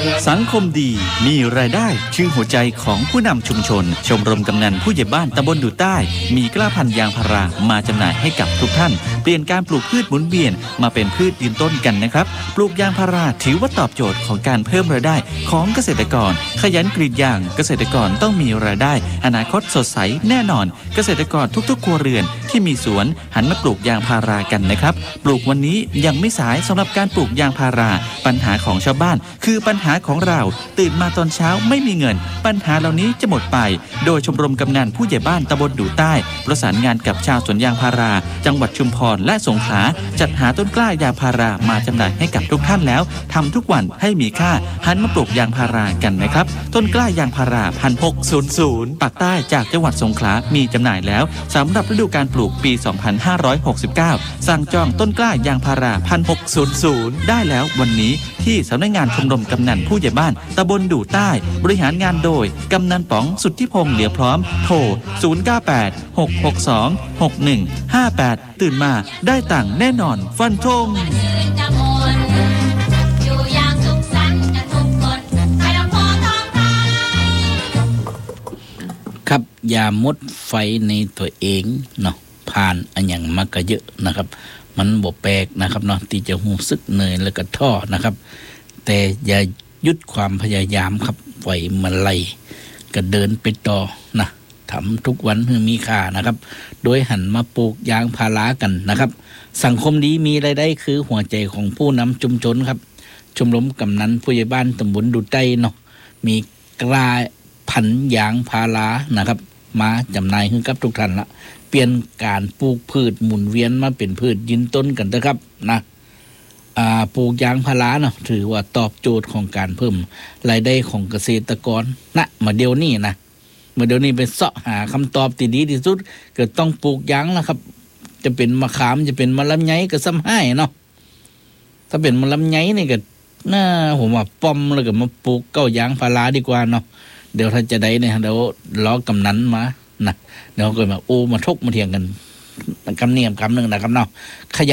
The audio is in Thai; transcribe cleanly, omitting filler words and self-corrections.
สังคมดีมีรายได้ชื่อหัวใจของผู้นำชุมชนชมรมกำนันผู้ใหญ่บ้านตำบลดูใต้มีกล้าพันธุ์ยางพารามาจำหน่ายให้กับทุกท่านเปลี่ยนการปลูกพืชหมุนเวียนมาเป็นพืชยืนต้นกันนะครับปลูกยางพาราถือว่าตอบโจทย์ของการเพิ่มรายได้ของเกษตรกรขยันกรีดยางเกษตรกรต้องมีรายได้อนาคตสดใสแน่นอนเกษตรกรทุกๆครัวเรือนที่มีสวนหันมาปลูกยางพารากันนะครับปลูกวันนี้ยังไม่สายสำหรับการปลูกยางพาราปัญหาของชาวบ้านคือปัญหาของเราตื่นมาตอนเช้าไม่มีเงินปัญหาเหล่านี้จะหมดไปโดยชมรมกำนันผู้ใหญ่บ้านตำบลดูใต้ประสานงานกับชาวสวนยางพาราจังหวัดชุมพรและสงขลาจัดหาต้นกล้ายางพารามาจำหน่ายให้กับทุกท่านแล้วทำทุกวันให้มีค่าหันมาปลูกยางพารากันนะครับต้นกล้ายางพารา1600ปากใต้จากจังหวัดสงขลามีจำหน่ายแล้วสำหรับฤดูการปลูกปี2569สั่งจองต้นกล้ายางพารา1600ได้แล้ววันนี้ที่สำนักงานชมรมกำนันผู้ใหญ่บ้านตำบลดูใต้บริหารงานโดยกำนันป๋องสุทธิพงษ์เหลียวพร้อมโทร0986626158ตื่นมาได้ตังค์แน่นอนฟันธงครับอย่าหมดไฟในตัวเองเนาะผ่านอันอย่างมากก็เยอะนะครับมันบ่แปลกนะครับเนาะที่จะหูซึกเหนื่อยแล้วก็ท้อนะครับแต่อย่าหยุดความพยายามครับไฟมันไล่ก็เดินไปต่อนะทำทุกวันให้มีค่านะครับโดยหันมาปลูกยางพารากันนะครับสังคมดีมีรายได้คือหัวใจของผู้นำชุมชนครับชมรมกำนันผู้ใหญ่บ้านตำบลดูใต้เนาะมีกล้าพันธุ์ยางพารานะครับมาจำหน่ายให้กับทุกท่านละเปลี่ยนการปลูกพืชหมุนเวียนมาเป็นพืชยืนต้นกันนะครับนะปลูกยางพาราเนาะถือว่าตอบโจทย์ของการเพิ่มรายได้ของเกษตรกรนะมาเดี๋ยวนี้เป็นเสาะหาคำตอบที่ดีที่สุดก็ต้องปลูกยางนะครับจะเป็นมะขามจะเป็นมะลำไยก็ซ้ำให้เนาะถ้าเป็นมะลำไยนี่ก็น่าผมว่าป้อมแล้วก็มาปลูกเก้ายางพาราดีกว่าเนาะเดี๋ยวถ้าจะได้เนี่ยเดี๋ยวล้อกำนันมานะเดี๋ยวก็มามาทกมาเถียงกันกำเนียมคำหนึ่งนะครับเนาะ